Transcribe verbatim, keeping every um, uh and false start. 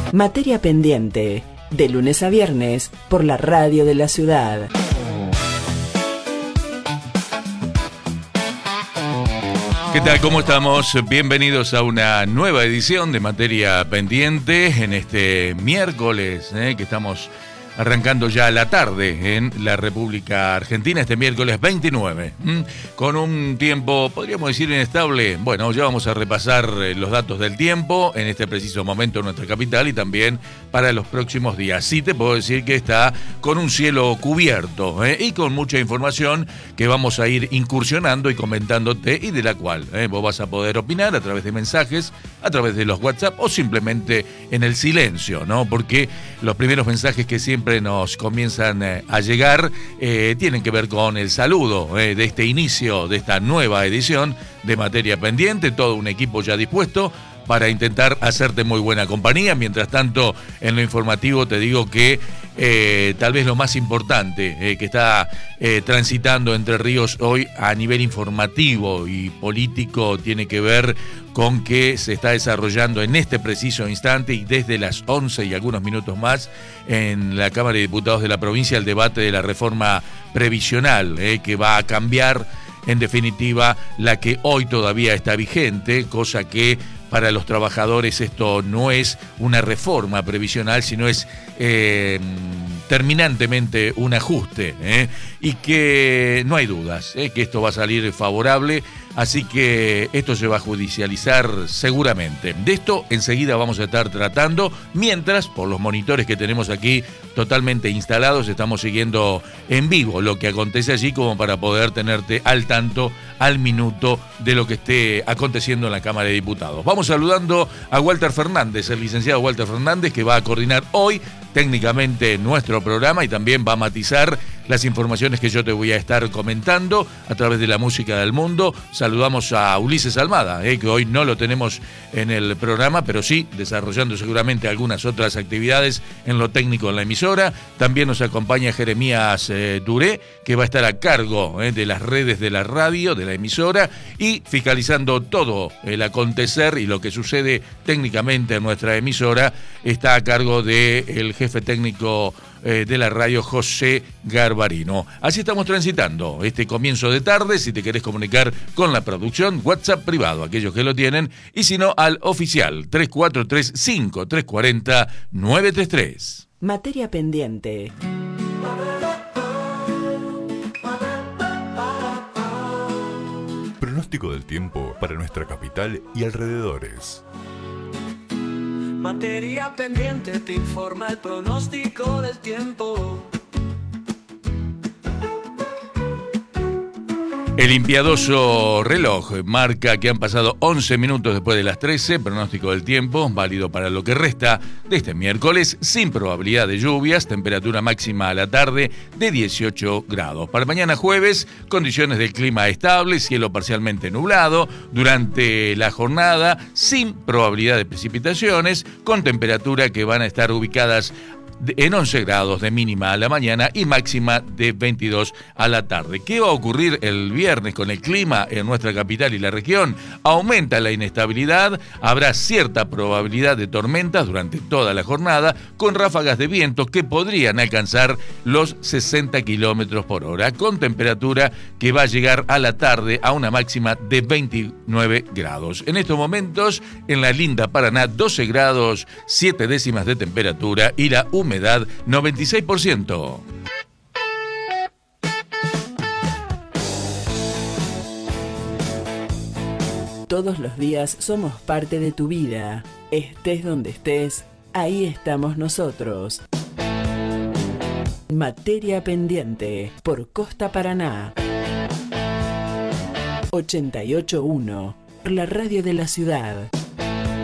Materia pendiente, de lunes a viernes, por la radio de la ciudad. ¿Qué tal? ¿Cómo estamos? Bienvenidos a una nueva edición de Materia Pendiente en este miércoles, ¿eh? que estamos arrancando ya la tarde en la República Argentina, este miércoles veintinueve, ¿m? con un tiempo, podríamos decir, inestable. Bueno, ya vamos a repasar los datos del tiempo en este preciso momento en nuestra capital y también para los próximos días. Sí te puedo decir que está con un cielo cubierto ¿eh? y con mucha información que vamos a ir incursionando y comentándote y de la cual ¿eh? vos vas a poder opinar a través de mensajes, a través de los WhatsApp o simplemente en el silencio, ¿no? Porque los primeros mensajes que siempre nos comienzan eh, a llegar eh, tienen que ver con el saludo eh, de este inicio de esta nueva edición de Materia Pendiente, todo un equipo ya dispuesto para intentar hacerte muy buena compañía. Mientras tanto, en lo informativo te digo que eh, tal vez lo más importante eh, que está eh, transitando Entre Ríos hoy a nivel informativo y político tiene que ver con que se está desarrollando en este preciso instante y desde las once y algunos minutos más en la Cámara de Diputados de la provincia el debate de la reforma previsional eh, que va a cambiar en definitiva la que hoy todavía está vigente, cosa que para los trabajadores esto no es una reforma previsional, sino es eh, terminantemente un ajuste, ¿eh? y que no hay dudas ¿eh? que esto va a salir favorable, así que esto se va a judicializar seguramente. De esto enseguida vamos a estar tratando, mientras por los monitores que tenemos aquí totalmente instalados estamos siguiendo en vivo lo que acontece allí como para poder tenerte al tanto, al minuto de lo que esté aconteciendo en la Cámara de Diputados. Vamos saludando a Walter Fernández, el licenciado Walter Fernández, que va a coordinar hoy técnicamente nuestro programa y también va a matizar las informaciones que yo te voy a estar comentando a través de la música del mundo. Saludamos a Ulises Almada, eh, que hoy no lo tenemos en el programa, pero sí desarrollando seguramente algunas otras actividades en lo técnico en la emisora. También nos acompaña Jeremías eh, Duré, que va a estar a cargo eh, de las redes de la radio, de la emisora, y fiscalizando todo el acontecer y lo que sucede técnicamente en nuestra emisora. Está a cargo del jefe técnico eh, de la radio, José Garbarino. Así estamos transitando este comienzo de tarde. Si te querés comunicar con la producción, WhatsApp privado, aquellos que lo tienen, y si no, al oficial tres cuatro tres cinco tres cuatro cero nueve tres tres. Materia pendiente. Pronóstico del tiempo para nuestra capital y alrededores. Materia pendiente te informa el pronóstico del tiempo. El impiadoso reloj marca que han pasado once minutos después de las trece, pronóstico del tiempo, válido para lo que resta de este miércoles, sin probabilidad de lluvias, temperatura máxima a la tarde de dieciocho grados. Para mañana jueves, condiciones del clima estable, cielo parcialmente nublado, durante la jornada, sin probabilidad de precipitaciones, con temperatura que van a estar ubicadas en once grados de mínima a la mañana y máxima de veintidós a la tarde. ¿Qué va a ocurrir el viernes con el clima en nuestra capital y la región? Aumenta la inestabilidad, habrá cierta probabilidad de tormentas durante toda la jornada, con ráfagas de viento que podrían alcanzar los sesenta kilómetros por hora, con temperatura que va a llegar a la tarde a una máxima de veintinueve grados. En estos momentos, en la linda Paraná, doce grados, siete décimas de temperatura y la humedad humedad noventa y seis por ciento. Todos los días somos parte de tu vida. Estés donde estés, ahí estamos nosotros. Materia pendiente por Costa Paraná. ochenta y ocho punto uno, la radio de la ciudad.